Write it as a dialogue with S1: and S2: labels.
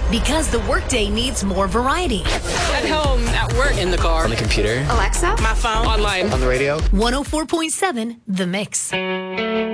S1: Because the workday needs more variety.
S2: At home, at work, in the car,
S3: on the computer,
S2: Alexa, my phone, online,
S3: on the radio.
S1: 104.7 The Mix.